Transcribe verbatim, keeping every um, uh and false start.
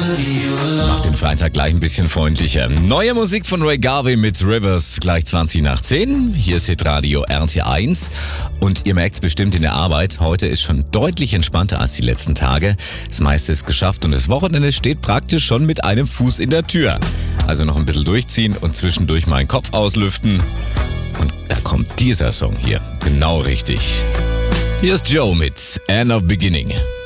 Macht den Freitag gleich ein bisschen freundlicher. Neue Musik von Ray Garvey mit Rivers, gleich zwanzig nach zehn. Hier ist Hitradio R T eins. Und ihr merkt es bestimmt in der Arbeit, heute ist schon deutlich entspannter als die letzten Tage. Das meiste ist geschafft und das Wochenende steht praktisch schon mit einem Fuß in der Tür. Also noch ein bisschen durchziehen und zwischendurch mal den Kopf auslüften. Und da kommt dieser Song hier. Genau richtig. Hier ist Joe mit End of Beginning.